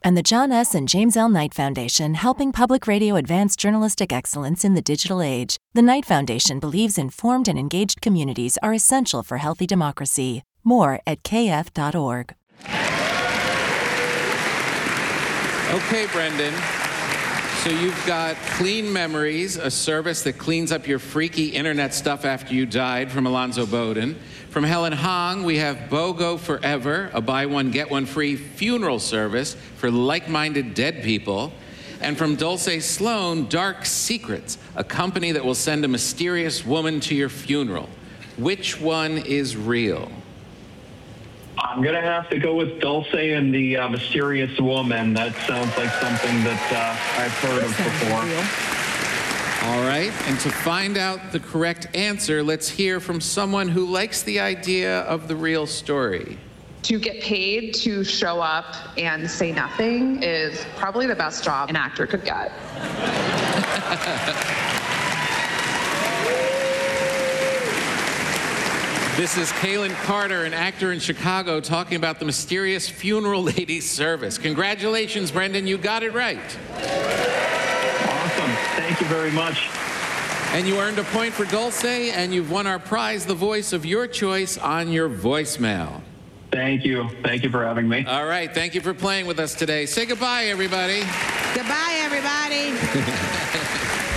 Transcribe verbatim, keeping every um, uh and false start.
and the John S. and James L. Knight Foundation, helping public radio advance journalistic excellence in the digital age. The Knight Foundation believes informed and engaged communities are essential for healthy democracy. More at k f dot org. Okay, Brendan. So you've got Clean Memories, a service that cleans up your freaky internet stuff after you died, from Alonzo Bowden. From Helen Hong, we have BOGO Forever, a buy one, get one free funeral service for like-minded dead people. And from Dulce Sloan, Dark Secrets, a company that will send a mysterious woman to your funeral. Which one is real? I'm going to have to go with Dulce and the uh, mysterious woman. That sounds like something that uh, I've heard of before. All right, and to find out the correct answer, let's hear from someone who likes the idea of the real story. To get paid to show up and say nothing is probably the best job an actor could get. This is Kaylin Carter, an actor in Chicago, talking about the mysterious funeral lady service. Congratulations, Brendan, you got it right. Awesome, thank you very much. And you earned a point for Dulce, and you've won our prize, the voice of your choice, on your voicemail. Thank you, thank you for having me. All right, thank you for playing with us today. Say goodbye, everybody. Goodbye, everybody.